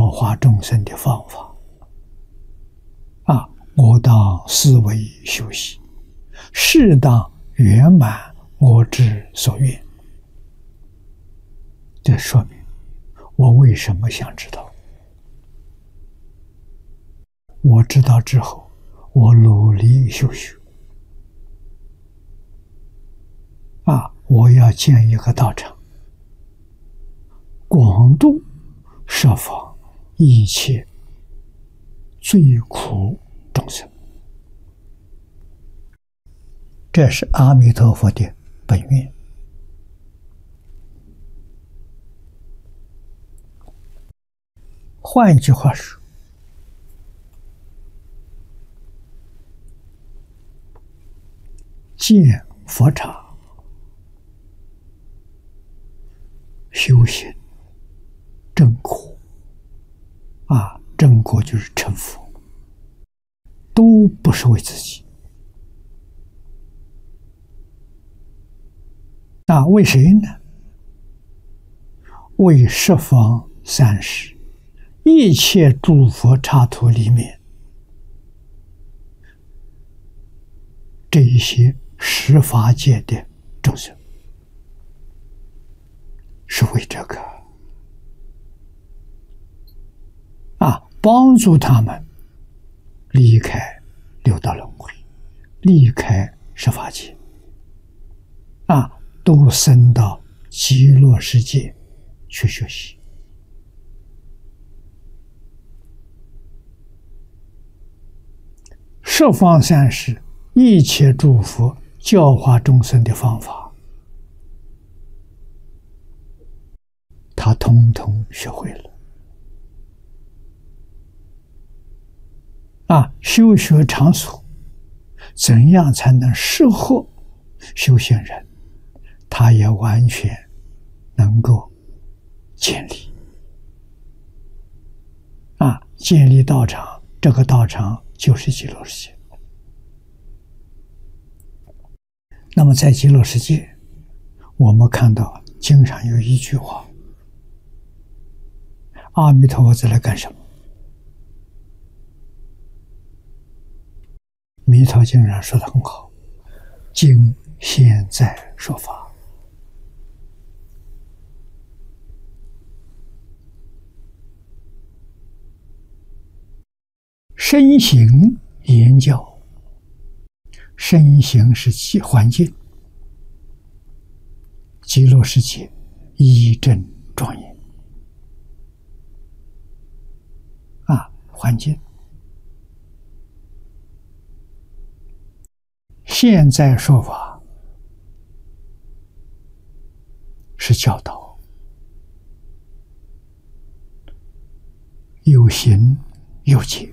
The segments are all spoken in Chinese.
教化众生的方法。我当思维修习，适当圆满我之所愿。这说明我为什么想知道。我知道之后，我努力修学。我要建一个道场，广度设防一切最苦众生。这是阿弥陀佛的本愿。换一句话说，见佛场修行正果，正果就是成佛，都不是为自己。为谁呢？为十方三世一切诸佛刹土里面这一些十法界的众生，是为这个帮助他们离开六道轮回，离开十法界，都升到极乐世界去学习。十方三世一切诸佛教化众生的方法，他统统学会了。修学场所怎样才能适合修行人，他也完全能够建立。建立道场，这个道场就是极乐世界。那么在极乐世界，我们看到经上有一句话，阿弥陀佛在来干什么？弥陀经上说得很好，经现在说法。身行言教，身行是环境，极乐世界一真庄严。环境。现在说法是教导，有行有解。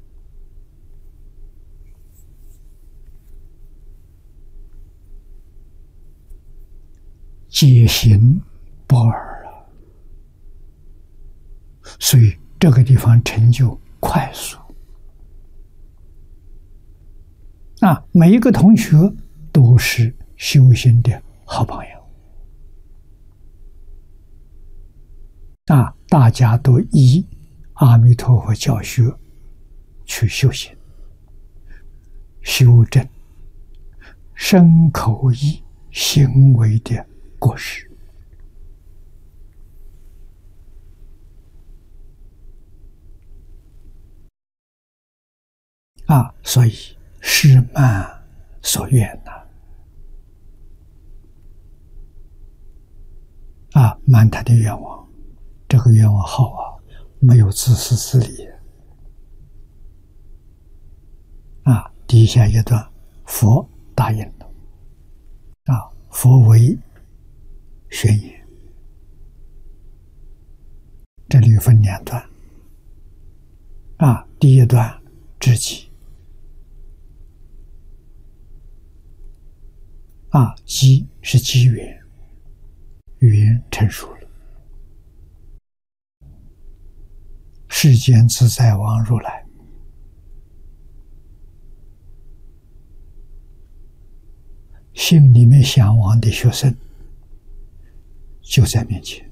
解行不二了，所以这个地方成就快速。每一个同学都是修行的好朋友。大家都依阿弥陀佛教学去修行，修正身口意行为的过失。所以是满所愿满他的愿望。这个愿望好没有自私自利。底下一段佛答应了。佛为宣言，这里分两段。第一段知己。机是机缘，缘成熟了。世间自在王如来心里面向往的学生就在面前。